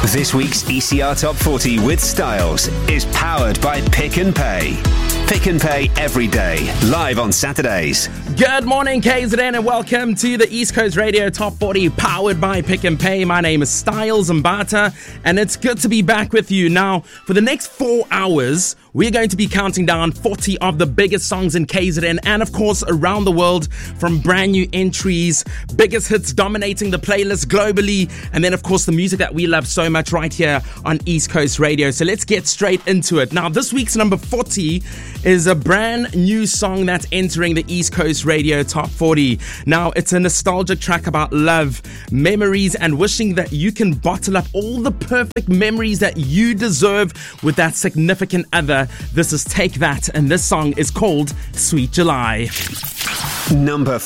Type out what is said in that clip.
This week's ECR Top 40 with Styles is powered by Pick n Pay. Pick n Pay every day, live on Saturdays. Good morning, KZN, and welcome to the East Coast Radio Top 40, powered by Pick n Pay. My name is Styles Mbata, and it's good to be back with you. Now, for the next 4 hours, we're going to be counting down 40 of the biggest songs in KZN and, of course, around the world, from brand new entries, biggest hits dominating the playlist globally, and then, of course, the music that we love so much right here on East Coast Radio. So let's get straight into it. Now, this week's number 40 is a brand new song that's entering the East Coast Radio Top 40. Now, it's a nostalgic track about love, memories, and wishing that you can bottle up all the perfect memories that you deserve with that significant other. This is Take That, and this song is called Sweet July. Number